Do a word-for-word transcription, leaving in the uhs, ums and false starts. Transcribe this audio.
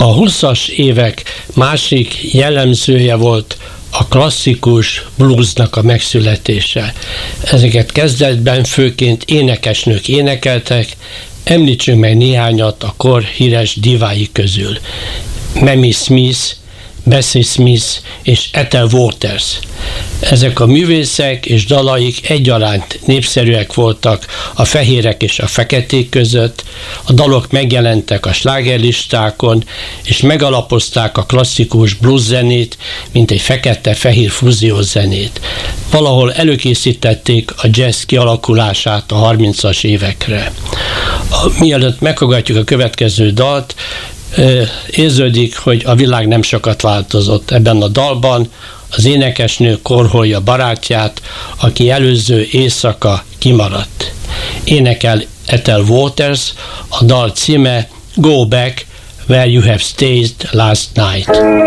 A húszas évek másik jellemzője volt a klasszikus bluesnak a megszületése. Ezeket kezdetben főként énekesnők énekeltek, említsünk meg néhányat a kor híres divái közül. Mamie Smith, Bessie Smith és Ethel Waters. Ezek a művészek és dalaik egyaránt népszerűek voltak a fehérek és a feketék között, a dalok megjelentek a slágerlistákon, és megalapozták a klasszikus blues zenét, mint egy fekete-fehér fúziós zenét. Valahol előkészítették a jazz kialakulását a harmincas évekre. Mielőtt meghallgatjuk a következő dalt, érződik, hogy a világ nem sokat változott ebben a dalban. Az énekesnő korholja barátját, aki előző éjszaka kimaradt. Énekel Ethel Waters, a dal címe Go Back Where You Have Stayed Last Night.